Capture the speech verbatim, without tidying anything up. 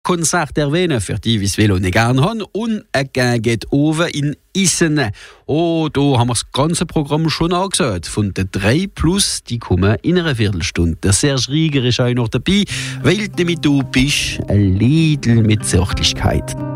Konzert erwähnen, für die, die das Velo nicht gerne haben. Und er geht oben in Isene. Oh, da haben wir das ganze Programm schon angesagt. Von den drei plus, die kommen in einer Viertelstunde. Der Serge Rieger ist auch noch dabei, weil damit du bist ein Lidl mit Zärtlichkeit.